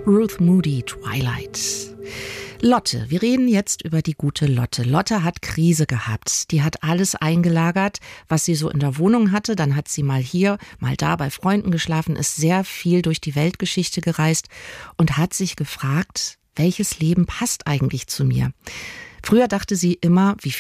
Ruth Moody, Twilight. Lotte, wir reden jetzt über die gute Lotte. Lotte hat Krise gehabt. Die hat alles eingelagert, was sie so in der Wohnung hatte. Dann hat sie mal hier, mal da bei Freunden geschlafen, ist sehr viel durch die Weltgeschichte gereist und hat sich gefragt, welches Leben passt eigentlich zu mir? Früher dachte sie immer, wie